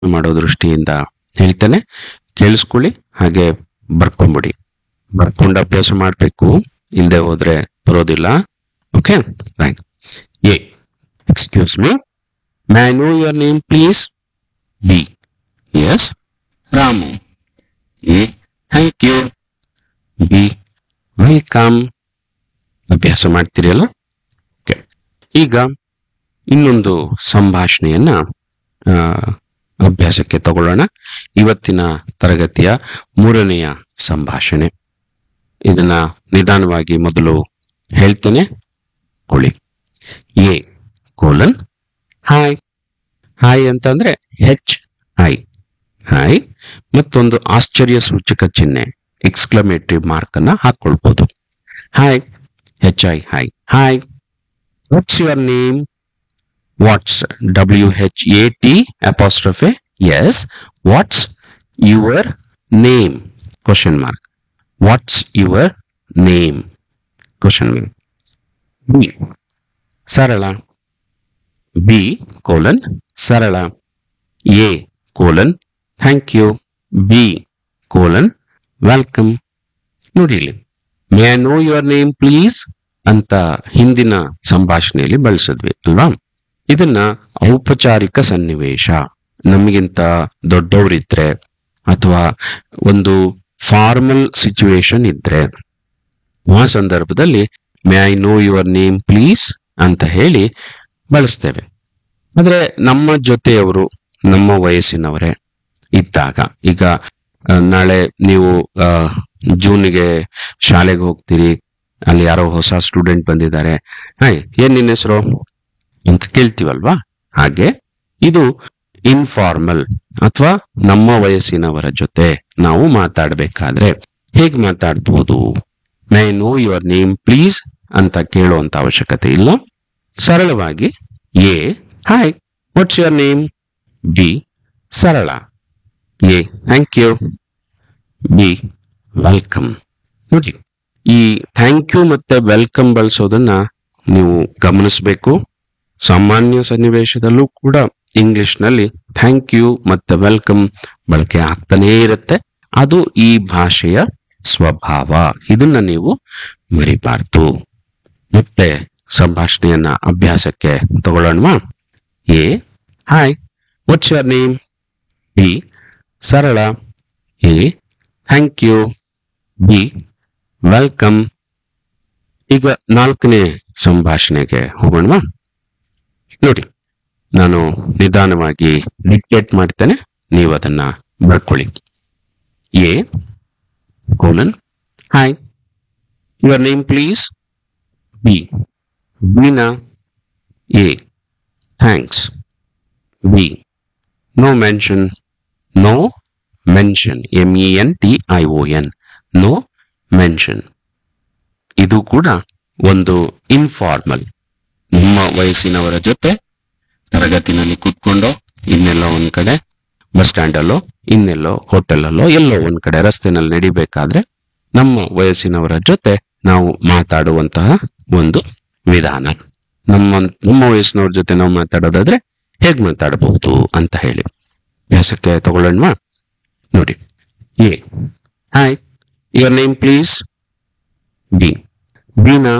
ಮಾಡೋ ದೃಷ್ಟಿಯಿಂದ ಹೇಳ್ತೇನೆ, ಕೇಳಿಸ್ಕೊಳ್ಳಿ, ಹಾಗೆ ಬರ್ಕೊಂಬಿಡಿ. ಬರ್ಕೊಂಡು ಅಭ್ಯಾಸ ಮಾಡಬೇಕು, ಇಲ್ಲದೆ ಹೋದ್ರೆ ಬರೋದಿಲ್ಲ. Okay, right. A, excuse me, my I know your name please? B, S, Ramu. A, thank you. B, welcome. ಅಭ್ಯಾಸ ಮಾಡ್ತೀರಲ್ಲ? ಓಕೆ. ಈಗ ಇನ್ನೊಂದು ಸಂಭಾಷಣೆಯನ್ನ ಅಭ್ಯಾಸಕ್ಕೆ ತಗೊಳ್ಳೋಣ. ಇವತ್ತಿನ ತರಗತಿಯ 3ನೆಯ ಸಂಭಾಷಣೆ. ಇದನ್ನ ನಿಧಾನವಾಗಿ ಮೊದಲು ಹೇಳ್ತೇನೆ, ಕೊಳ್ಳಿ. A colon hi. ಹಾಯ್ ಅಂತಂದ್ರೆ ಹೆಚ್ ಐ, ಹಾಯ್. ಮತ್ತೊಂದು ಆಶ್ಚರ್ಯ ಸೂಚಕ ಚಿಹ್ನೆ ಎಕ್ಸ್ಕ್ಲಮೇಟರಿ ಮಾರ್ಕ್ ಅನ್ನ ಹಾಕೊಳ್ಬಹುದು. Hi, H I, hi. Hi, what's your name? What's, WHAT apostrophe, yes, what's your name? Question mark. What's your name? Question mark. B, ಸರಳ. B colon ಸರಳ. A colon thank you. B colon welcome. ನೋಡಿ ಇಲ್ಲಿ, may I know your name please ಅಂತ ಹಿಂದಿನ ಸಂಭಾಷಣೆಯಲ್ಲಿ ಬಳಸಿದ್ವಿ ಅಲ್ವಾ? ಇದನ್ನ ಔಪಚಾರಿಕ ಸನ್ನಿವೇಶ, ನಮಗಿಂತ ದೊಡ್ಡವರಿದ್ರೆ ಅಥವಾ ಒಂದು ಫಾರ್ಮಲ್ ಸಿಚುವೇಶನ್ ಇದ್ರೆ ಆ ಸಂದರ್ಭದಲ್ಲಿ may I know your name please ಅಂತ ಹೇಳಿ ಬಳಸ್ತೇವೆ. ಆದ್ರೆ ನಮ್ಮ ಜೊತೆಯವರು, ನಮ್ಮ ವಯಸ್ಸಿನವರೇ ಇದ್ದಾಗ, ಈಗ ನಾಳೆ ನೀವು ಜೂನ್ಗೆ ಶಾಲೆಗೆ ಹೋಗ್ತೀರಿ, ಅಲ್ಲಿ ಯಾರೋ ಹೊಸ ಸ್ಟೂಡೆಂಟ್ ಬಂದಿದ್ದಾರೆ, ಹಾಯ್ ಏನ್ ನಿನ್ನ ಹೆಸರು ಅಂತ ಕೇಳ್ತೀವಲ್ವಾ? ಹಾಗೆ ಇದು ಇನ್ಫಾರ್ಮಲ್ ಅಥವಾ ನಮ್ಮ ವಯಸ್ಸಿನವರ ಜೊತೆ ನಾವು ಮಾತಾಡ್ಬೇಕಾದ್ರೆ ಹೇಗ್ ಮಾತಾಡ್ಬೋದು? ಮೈ ನೋ ಯುವರ್ ನೇಮ್ ಪ್ಲೀಸ್ ಅಂತ ಕೇಳುವಂತ ಅವಶ್ಯಕತೆ ಇಲ್ಲ. ಸರಳವಾಗಿ A hi, what's your name? B ಸರಳ, A thank you, B welcome. ನೋಡಿ, ಈ ಥ್ಯಾಂಕ್ ಯು ಮತ್ತೆ ವೆಲ್ಕಮ್ ಬಳಸೋದನ್ನ ನೀವು ಗಮನಿಸಬೇಕು. ಸಾಮಾನ್ಯ ಸನ್ನಿವೇಶದಲ್ಲೂ ಕೂಡ ಇಂಗ್ಲಿಷ್ ನಲ್ಲಿ ಥ್ಯಾಂಕ್ ಯು ಮತ್ತೆ ವೆಲ್ಕಮ್ ಬಳಕೆ ಆಗ್ತಾನೇ ಇರುತ್ತೆ. ಅದು ಈ ಭಾಷೆಯ ಸ್ವಭಾವ. ಇದನ್ನ ನೀವು ಮರಿಬಾರ್ದು. ಮತ್ತೆ ಸಂಭಾಷಣೆಯನ್ನ ಅಭ್ಯಾಸಕ್ಕೆ ತಗೊಳ್ಳೋಣವಾ? A hi, what's your name? B ಸರಳ, A thank you, B welcome. ಈಗ 4ನೇ ಸಂಭಾಷಣೆಗೆ ಹೋಗೋಣವಾ? ನೋಡಿ, ನಾನು ನಿಧಾನವಾಗಿ ಡಿಕ್ಟೇಟ್ ಮಾಡ್ತೇನೆ, ನೀವು ಅದನ್ನ ಬರ್ಕೊಳ್ಳಿ. A colon hi, your name please? B Beena. A thanks. Be no mention. No mention, MENTION, no mention. ಇದು ಕೂಡ ಒಂದು ಇನ್ಫಾರ್ಮಲ್, ನಿಮ್ಮ ವಯಸ್ಸಿನವರ ಜೊತೆ ತರಗತಿನಲ್ಲಿ ಕೂತ್ಕೊಂಡು, ಇನ್ನೆಲ್ಲೋ ಒಂದ್ ಕಡೆ ಬಸ್ ಸ್ಟ್ಯಾಂಡ್ ಅಲ್ಲೋ, ಇನ್ನೆಲ್ಲೋ ಹೋಟೆಲ್ ಅಲ್ಲೋ, ಎಲ್ಲೋ ಒಂದ್ ಕಡೆ ರಸ್ತೆನಲ್ಲಿ ನಡಿಬೇಕಾದ್ರೆ ನಮ್ಮ ವಯಸ್ಸಿನವರ ಜೊತೆ ನಾವು ಮಾತಾಡುವಂತಹ ಒಂದು ವಿಧಾನ. ನಮ್ಮ ವಯಸ್ಸಿನವ್ರ ಜೊತೆ ನಾವು ಮಾತಾಡೋದಾದ್ರೆ ಹೇಗ್ ಮಾತಾಡಬಹುದು ಅಂತ ಹೇಳಿ ಅಭ್ಯಾಸಕ್ಕೆ ತಗೊಳ್ಳೋಣವಾ? ನೋಡಿ, A hi, your name please? B Beena.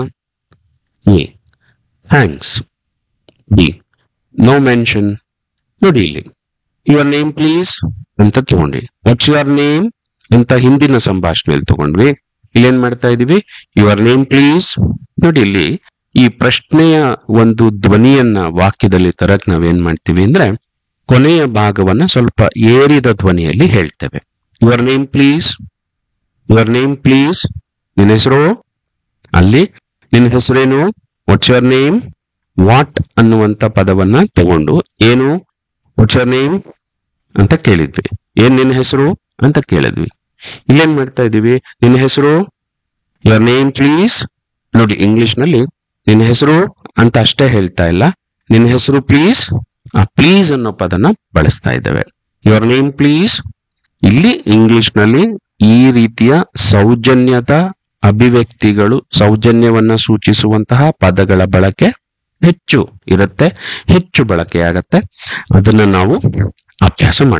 A thanks. Be no mention. ನೋಡಿ ಇಲ್ಲಿ, ಯುವರ್ ನೇಮ್ ಪ್ಲೀಸ್ ಅಂತ ತಗೊಂಡ್ವಿ, ವಾಟ್ಸ್ ಯುವರ್ ನೇಮ್ ಅಂತ ಹಿಂದಿನ ಸಂಭಾಷಣೆಯಲ್ಲಿ ತಗೊಂಡ್ವಿ. ಇಲ್ಲೇನ್ ಮಾಡ್ತಾ ಇದೀವಿ? Your name please. ನೋಡಿ ಇಲ್ಲಿ, ಈ ಪ್ರಶ್ನೆಯ ಒಂದು ಧ್ವನಿಯನ್ನ ವಾಕ್ಯದಲ್ಲಿ ತರಕ್ ನಾವೇನ್ ಮಾಡ್ತೀವಿ ಅಂದ್ರೆ, ಕೊನೆಯ ಭಾಗವನ್ನ ಸ್ವಲ್ಪ ಏರಿದ ಧ್ವನಿಯಲ್ಲಿ ಹೇಳ್ತೇವೆ. Your name please, your name please. ನಿನ್ನ ಹೆಸರು? ಅಲ್ಲಿ ನಿನ್ನ ಹೆಸರೇನು? What's your name? ವಾಟ್ ಅನ್ನುವಂತ ಪದವನ್ನ ತಗೊಂಡು, ಏನು ವಾಟ್ಸ್ ಯುವರ್ ನೇಮ್ ಅಂತ ಕೇಳಿದ್ವಿ. ಏನ್ ನಿನ್ನ ಹೆಸರು ಅಂತ ಕೇಳಿದ್ವಿ. ಇಲ್ಲೇನ್ ಮಾಡ್ತಾ ಇದೀವಿ? ನಿನ್ನ ಹೆಸರು? Your name please. ನೋಡಿ, ಇಂಗ್ಲಿಷ್ ನಲ್ಲಿ ನಿನ್ನ ಹೆಸರು ಅಂತ ಅಷ್ಟೇ ಹೇಳ್ತಾ ಇಲ್ಲ, ನಿನ್ನ ಹೆಸರು ಪ್ಲೀಸ್, ಆ ಪ್ಲೀಸ್ ಅನ್ನೋ ಪದನ ಬಳಸ್ತಾ ಇದ್ದೇವೆ. Your name please. ಇಲ್ಲಿ ಇಂಗ್ಲಿಷ್ ನಲ್ಲಿ ಈ ರೀತಿಯ ಸೌಜನ್ಯದ ಅಭಿವ್ಯಕ್ತಿಗಳು, ಸೌಜನ್ಯವನ್ನ ಸೂಚಿಸುವಂತಹ ಪದಗಳ ಬಳಕೆ ಹೆಚ್ಚು ಇರುತ್ತೆ, ಹೆಚ್ಚು ಬಳಕೆಯಾಗತ್ತೆ. ಅದನ್ನ ನಾವು ಅಭ್ಯಾಸ ಮಾಡಿ.